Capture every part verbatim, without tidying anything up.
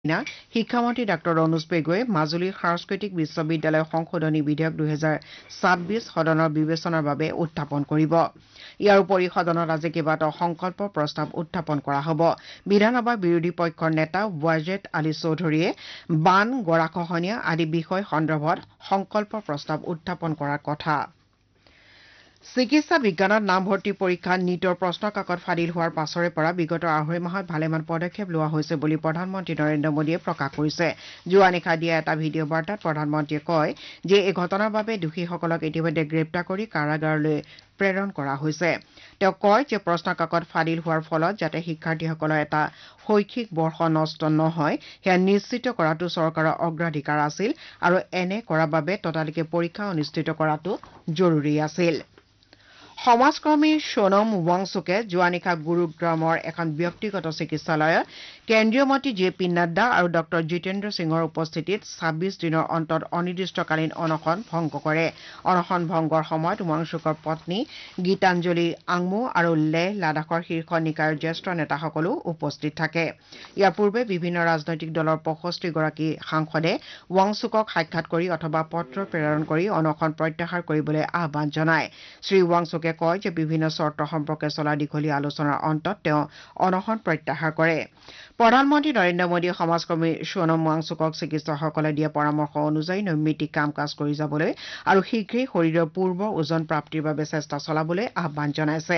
দিনা শিক্ষামন্ত্ৰী ডাক্তৰ ৰণোজ পেগুৱে মাজুলীৰ সাংস্কৃতিক বিশ্ববিদ্যালয় সংশোধনী বিধেয়ক দুহেজাৰ ছাব্বিছ সদনৰ বিবেচনাৰ বাবে উত্থাপন কৰিব। ইয়াৰ উপৰি সদনত আজি কেইবাটাও সংকল্প প্ৰস্তাৱ উত্থাপন কৰা হ'ব। বিধানসভাৰ বিৰোধী পক্ষৰ নেতা ৱাজেদ আলী চৌধুৰীয়ে বান গৰাখহনীয়া আদি বিষয় সন্দৰ্ভত সংকল্প প্ৰস্তাৱ উত্থাপন কৰাৰ কথা। চিকিৎসা বিজ্ঞানত নামভৰ্তি পৰীক্ষা নীটৰ প্ৰশ্ন কাকত ফাদিল হোৱাৰ পাছৰে পৰা বিগত আঢ়ৈ মাহত ভালেমান পদক্ষেপ লোৱা হৈছে বুলি প্ৰধানমন্ত্ৰী নৰেন্দ্ৰ মোদীয়ে প্ৰকাশ কৰিছে। যোৱা নিশা দিয়া এটা ভিডিঅ' বাৰ্তাত প্ৰধানমন্ত্ৰীয়ে কয় যে এই ঘটনাৰ বাবে দোষীসকলক ইতিমধ্যে গ্ৰেপ্তাৰ কৰি কাৰাগাৰলৈ প্ৰেৰণ কৰা হৈছে। তেওঁ কয় যে প্ৰশ্ন কাকত ফাদিল হোৱাৰ ফলত যাতে শিক্ষাৰ্থীসকলৰ এটা শৈক্ষিক বৰ্ষ নষ্ট নহয় সেয়া নিশ্চিত কৰাটো চৰকাৰৰ অগ্ৰাধিকাৰ আছিল আৰু এনে কৰাৰ বাবে ততালিকে পৰীক্ষা অনুষ্ঠিত কৰাটো জৰুৰী আছিল। সমাজকৰ্মী সোনম ৱাংচুকে যোৱা নিশা গুৰুগ্ৰামৰ এখন ব্যক্তিগত চিকিৎসালয়ত কেন্দ্ৰীয় মন্ত্ৰী জে পি নাড্ডা আৰু ডক্তৰ জিতেন্দ্ৰ সিঙৰ উপস্থিতিত ছাব্বিছ দিনৰ অন্তত অনিৰ্দিষ্টকালীন অনশন ভংগ কৰে। অনশন ভংগৰ সময়ত ৱাংচুকৰ পত্নী গীতাঞ্জলি আংমু আৰু লেহ লাডাখৰ শীৰ্ষ নিকায়ৰ জ্যেষ্ঠ নেতাসকলো উপস্থিত থাকে। ইয়াৰ পূৰ্বে বিভিন্ন ৰাজনৈতিক দলৰ পঁয়ষষ্ঠিগৰাকী সাংসদে ৱাংচুকক সাক্ষাৎ কৰি অথবা পত্ৰ প্ৰেৰণ কৰি অনশন প্ৰত্যাহাৰ কৰিবলৈ আহ্বান জনায়। শ্ৰী ৱাংচুকে কয় যে বিভিন্ন চৰ্ত সম্পৰ্কে চলা দীঘলীয়া আলোচনাৰ অন্তত তেওঁ অনশন প্ৰত্যাহাৰ কৰে। প্ৰধানমন্ত্ৰী নৰেন্দ্ৰ মোদীয়ে সমাজকৰ্মী সোনম ৱাংচুকক চিকিৎসকসকলে দিয়া পৰামৰ্শ অনুযায়ী নৈমিত্তিক কাম কাজ কৰি যাবলৈ আৰু শীঘ্ৰেই শৰীৰৰ পূৰ্বৰ ওজন প্ৰাপ্তিৰ বাবে চেষ্টা চলাবলৈ আহ্বান জনাইছে।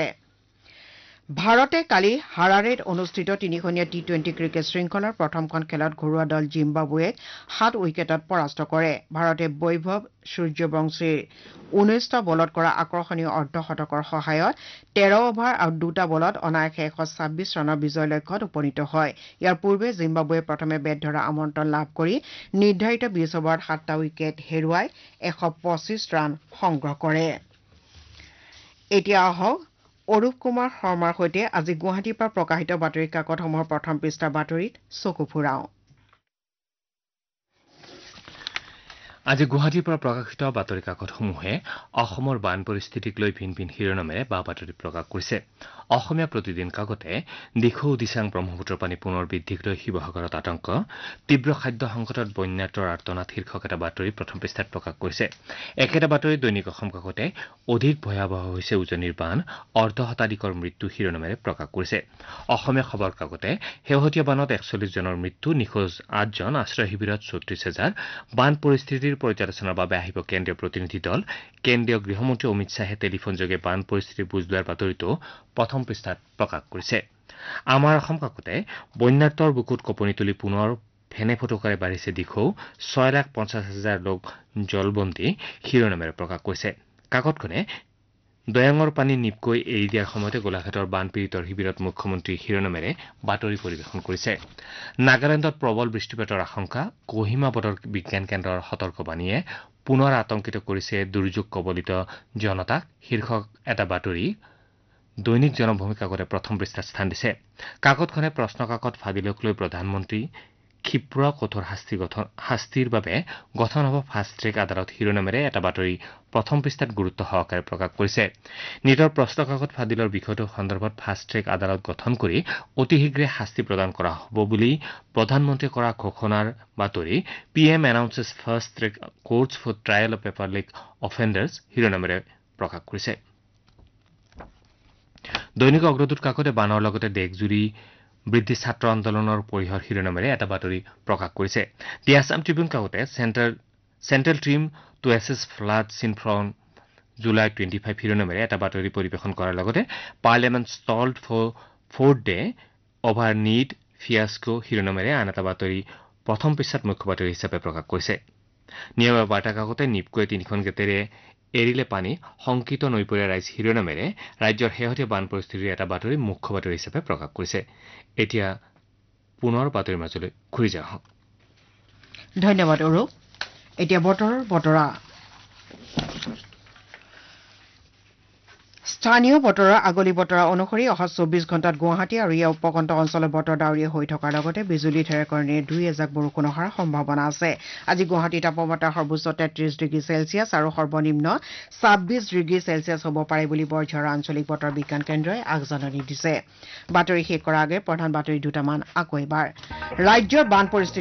ভাৰতে কালি হাৰাৰেত অনুষ্ঠিত তিনিখনীয়া টি টুৱেণ্টি ক্ৰিকেট শৃংখলাৰ প্ৰথমখন খেলত ঘৰুৱা দল জিম্বাবুৱেক সাত উইকেটত পৰাস্ত কৰে। ভাৰতে বৈভৱ সূৰ্যবংশীৰ ঊনৈশটা বলত কৰা আকৰ্ষণীয় অৰ্ধশতকৰ সহায়ত তেৰ অভাৰ আৰু দুটা বলত অনায়াসে এশ ছাব্বিছ ৰানৰ বিজয় লক্ষ্যত উপনীত হয়। ইয়াৰ পূৰ্বে জিম্বাবুৱে প্ৰথমে বেট ধৰা আমন্ত্ৰণ লাভ কৰি নিৰ্ধাৰিত বিছ অভাৰত সাতটা উইকেট হেৰুৱাই এশ পঁচিছ ৰান সংগ্ৰহ কৰে। এতিয়া আহক অৰূপ কুমাৰ শৰ্মাৰ সৈতে আজি গুৱাহাটীৰ পৰা প্ৰকাশিত বাতৰি কাকতসমূহৰ প্ৰথম পৃষ্ঠাৰ বাতৰিত চকু ফুৰাওঁ। আজি গুৱাহাটীৰ পৰা প্ৰকাশিত বাতৰি কাকতসমূহে অসমৰ বান পৰিস্থিতিক লৈ ভিন ভিন শিৰোনামেৰে বা বাতৰি প্ৰকাশ কৰিছে। অসমীয়া প্ৰতিদিন কাকতে দিখৌ দিচাং ব্ৰহ্মপুত্ৰৰ পানী পুনৰ বৃদ্ধিক লৈ শিৱসাগৰত আতংক, তীব্ৰ খাদ্য সংকটত বন্যাতৰ আৰ্তনাদ শীৰ্ষক এটা বাতৰি প্ৰথম পৃষ্ঠাত প্ৰকাশ কৰিছে। একেটা বাতৰি দৈনিক অসম কাকতে অধিক ভয়াৱহ হৈছে উজনিৰ বান, অৰ্ধ শতাধিকৰ মৃত্যু শিৰোনামেৰে প্ৰকাশ কৰিছে। অসমীয়া খবৰ কাকতে শেহতীয়া বানত একচল্লিছ জনৰ মৃত্যু, নিখোজ আঠজন, আশ্ৰয় শিবিৰত চৌত্ৰিছ হাজাৰ, বান পৰিস্থিতিৰ পৰ্যালোচনাৰ বাবে আহিব কেন্দ্ৰীয় প্ৰতিনিধি দল। কেন্দ্ৰীয় গৃহমন্ত্ৰী অমিত শ্বাহে টেলিফোনযোগে বান পৰিস্থিতিৰ বুজ লোৱাৰ বাতৰিটো প্ৰথম পৃষ্ঠাত প্ৰকাশ কৰিছে। আমাৰ অসম কাকতে বন্যাৰ্তৰ বুকুত কঁপনি তুলি পুনৰ ফেনে ফোটোকাৰে বাঢ়িছে দিখৌ, ছয় লাখ পঞ্চাছ হাজাৰ লোক জলবন্দী শিৰোনামেৰে প্ৰকাশ কৰিছে। কাকতখনে দৈয়াঙৰ পানী নিপকৈ এৰি দিয়াৰ সময়তে গোলাঘাটৰ বানপীড়িতৰ শিবিৰত মুখ্যমন্ত্ৰী শিৰোনামেৰে বাতৰি পৰিৱেশন কৰিছে। নাগালেণ্ডত প্ৰবল বৃষ্টিপাতৰ আশংকা, কহিমা বতৰ বিজ্ঞান কেন্দ্ৰৰ সতৰ্কবাণীয়ে পুনৰ আতংকিত কৰিছে দুৰ্যোগ কবলিত জনতাক শীৰ্ষক এটা বাতৰি দৈনিক জনভূমি কাকতে প্ৰথম পৃষ্ঠাত স্থান দিছে। কাকতখনে প্ৰশ্ন কাকত ফাদিলক লৈ প্ৰধানমন্ত্ৰী ক্ষীপ্ৰ কঠোৰ শাস্তি গঠন শাস্তিৰ বাবে গঠন হ'ব ফাষ্ট ট্ৰেক আদালত শিৰোনামেৰে এটা বাতৰি প্ৰথম পৃষ্ঠাত গুৰুত্ব সহকাৰে প্ৰকাশ কৰিছে। নিটৰ প্ৰশ্ন কাকত ফাদিলৰ বিষয়টো সন্দৰ্ভত ফাষ্ট ট্ৰেক আদালত গঠন কৰি অতি শীঘ্ৰে শাস্তি প্ৰদান কৰা হ'ব বুলি প্ৰধানমন্ত্ৰীয়ে কৰা ঘোষণাৰ বাতৰি P M এনাউন্সেছ fast track courts for trial of paper leak অফেণ্ডাৰ্ছ শিৰোনামেৰে প্ৰকাশ কৰিছে। দৈনিক অগ্ৰদূত কাকতে বানৰ লগতে দেশজুৰি বৃদ্ধি ছাত্ৰ আন্দোলনৰ পৰিসৰ শিৰোনামেৰে এটা বাতৰি প্ৰকাশ কৰিছে। দি Assam Tribune কাকতে central central trim two assess flood চিন ফ্ৰম জুলাই টুৱেণ্টি ফাইভ শিৰোনামেৰে এটা বাতৰি পৰিৱেশন কৰাৰ লগতে parliament ষ্টল্ড for fourth day over need ফিয়াস্কো শিৰোনামেৰে আন এটা বাতৰি প্ৰথম পৃষ্ঠাত মুখ্য বাতৰি হিচাপে প্ৰকাশ কৰিছে। নিয়মীয়া বাৰ্তা কাকতে নিপকৈ তিনিখন গেটেৰে এৰিলে পানী, শংকিত নৈপৰীয়া ৰাইজ শিৰোনামেৰে ৰাজ্যৰ শেহতীয়া বান পৰিস্থিতিৰ এটা বাতৰি মুখ্য বাতৰি হিচাপে প্ৰকাশ কৰিছে। এতিয়া পুনৰ বাতৰিৰ মাজলৈ ঘূৰি যাওঁ। ধন্যবাদ অৰূপ। এতিয়া বতৰৰ বতৰা। স্থানীয় বতৰৰ আগলি বতৰা অনুসৰি অহা চৌবিছ ঘণ্টাত গুৱাহাটী আৰু ইয়াৰ উপকণ্ঠ অঞ্চলৰ বতৰ ডাৱৰীয়া হৈ থকাৰ লগতে বিজুলী ঢেৰেকণিৰে দুই এজাক বৰষুণ অহাৰ সম্ভাৱনা আছে। আজি গুৱাহাটীৰ তাপমাত্ৰা সৰ্বোচ্চ তেত্ৰিছ ডিগ্ৰী চেলছিয়াছ আৰু সৰ্বনিম্ন ছাব্বিছ ডিগ্ৰী চেলছিয়াছ হ'ব পাৰে বুলি বৰঝাৰ আঞ্চলিক বতৰ বিজ্ঞান কেন্দ্ৰই আগজাননী দিছে। বাতৰি শেষ কৰাৰ আগে প্ৰধান বাতৰি দুটামান আকৌ এবাৰ। ৰাজ্যৰ বান পৰিস্থিতি